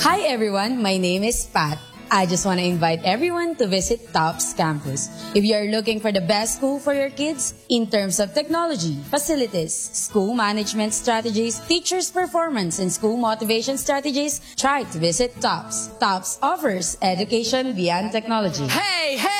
Hi everyone, my name is Pat. I just want to invite everyone to visit TOPS campus. If you are looking for the best school for your kids in terms of technology, facilities, school management strategies, teachers' performance, and school motivation strategies, try to visit TOPS. TOPS offers education beyond technology. Hey, hey!